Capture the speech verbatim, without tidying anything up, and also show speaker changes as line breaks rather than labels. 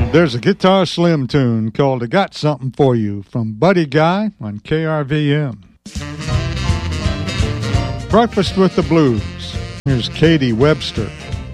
There's a Guitar Slim tune called I Got Something For You from Buddy Guy on K R V M. Breakfast with the Blues. Here's Katie Webster.